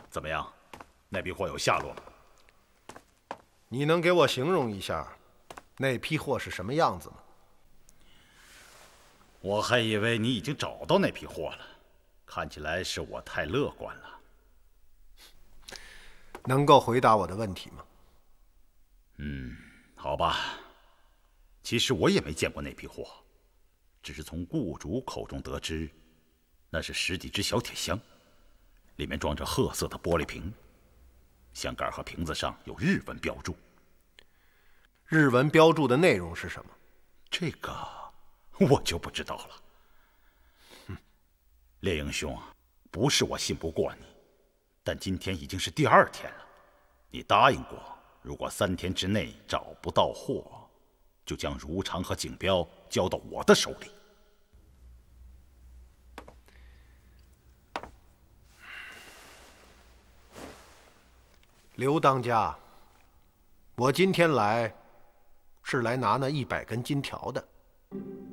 怎么样？那批货有下落吗？ 你能给我形容一下那批货是什么样子吗？ 我还以为你已经找到那批货了，看起来是我太乐观了。 能够回答我的问题吗？ 好吧。其实我也没见过那批货，只是从雇主口中得知，那是10几只小铁箱，里面装着褐色的玻璃瓶，箱盖和瓶子上有日文标注。 日文标注的内容是什么？ 这个我就不知道了。烈英兄，不是我信不过你，但今天已经是第2天了，你答应过，如果3天之内找不到货，就将如常和景彪交到我的手里。 刘当家，我今天来是来拿那100根金条的。